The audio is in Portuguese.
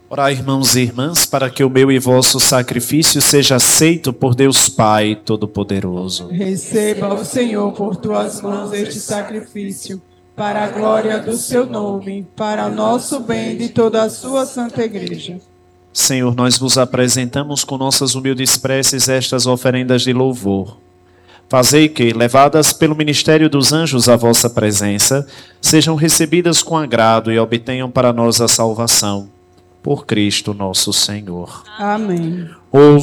Orai, irmãos e irmãs, para que o meu e vosso sacrifício seja aceito por Deus Pai Todo-Poderoso. Receba o Senhor por tuas mãos este sacrifício, para a glória do seu nome, para o nosso bem e de toda a sua santa igreja. Senhor, nós vos apresentamos com nossas humildes preces estas oferendas de louvor. Fazei que, levadas pelo ministério dos anjos à vossa presença, sejam recebidas com agrado e obtenham para nós a salvação. Por Cristo nosso Senhor. Amém. Ouve